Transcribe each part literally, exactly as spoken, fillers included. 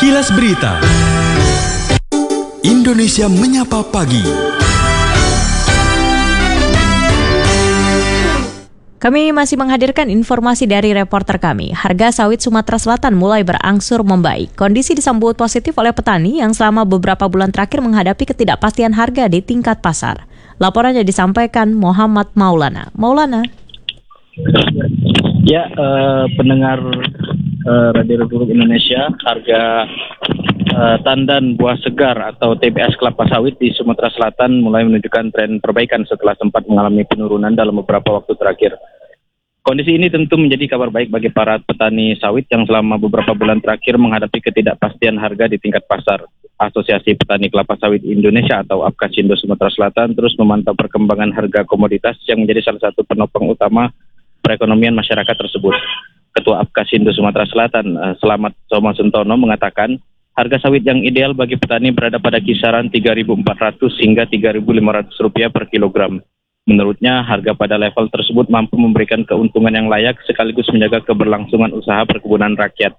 Kilas Berita Indonesia Menyapa Pagi. Kami masih menghadirkan informasi dari reporter kami. Harga sawit Sumatera Selatan mulai berangsur membaik. Kondisi disambut positif oleh petani yang selama beberapa bulan terakhir menghadapi ketidakpastian harga di tingkat pasar. Laporannya disampaikan Muhammad Maulana. Maulana. Ya, eh, pendengar eh, Radio Republik Indonesia, harga eh, tandan buah segar atau T B S kelapa sawit di Sumatera Selatan mulai menunjukkan tren perbaikan setelah sempat mengalami penurunan dalam beberapa waktu terakhir. Kondisi ini tentu menjadi kabar baik bagi para petani sawit yang selama beberapa bulan terakhir menghadapi ketidakpastian harga di tingkat pasar. Asosiasi Petani Kelapa Sawit Indonesia atau Apkasindo Sumatera Selatan terus memantau perkembangan harga komoditas yang menjadi salah satu penopang utama perekonomian masyarakat tersebut. Ketua Apkasindo Sumatera Selatan, Selamat Somasuntono, mengatakan harga sawit yang ideal bagi petani berada pada kisaran tiga ribu empat ratus hingga tiga ribu lima ratus rupiah per kilogram. Menurutnya, harga pada level tersebut mampu memberikan keuntungan yang layak sekaligus menjaga keberlangsungan usaha perkebunan rakyat.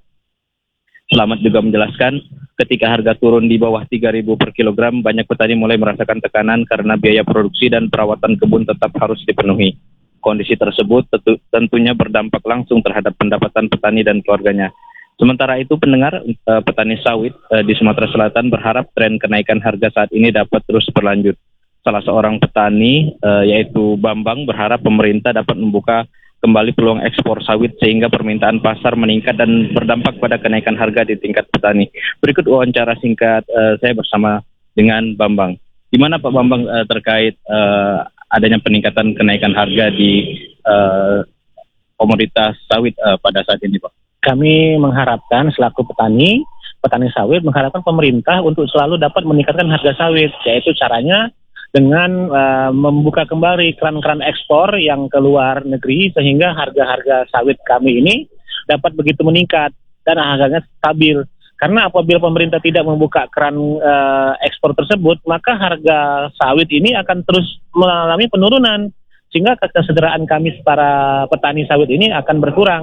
Selamat juga menjelaskan, ketika harga turun di bawah tiga ribu per kilogram, banyak petani mulai merasakan tekanan karena biaya produksi dan perawatan kebun tetap harus dipenuhi. Kondisi tersebut tentu, tentunya berdampak langsung terhadap pendapatan petani dan keluarganya. Sementara itu, pendengar eh, petani sawit eh, di Sumatera Selatan berharap tren kenaikan harga saat ini dapat terus berlanjut. Salah seorang petani, uh, yaitu Bambang, berharap pemerintah dapat membuka kembali peluang ekspor sawit sehingga permintaan pasar meningkat dan berdampak pada kenaikan harga di tingkat petani. Berikut wawancara singkat uh, saya bersama dengan Bambang. Di mana Pak Bambang uh, terkait uh, adanya peningkatan kenaikan harga di uh, komoditas sawit uh, pada saat ini, Pak? Kami mengharapkan selaku petani, petani sawit mengharapkan pemerintah untuk selalu dapat meningkatkan harga sawit, yaitu caranya dengan uh, membuka kembali keran-keran ekspor yang ke luar negeri sehingga harga-harga sawit kami ini dapat begitu meningkat dan harganya stabil. Karena apabila pemerintah tidak membuka keran uh, ekspor tersebut, maka harga sawit ini akan terus mengalami penurunan sehingga kesejahteraan kami para petani sawit ini akan berkurang.